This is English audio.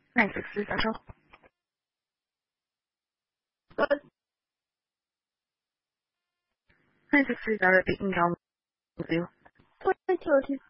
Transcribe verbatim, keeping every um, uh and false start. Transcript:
Nine six three Central. Good. Nine six three Central, Beacon Town with you. Twenty two.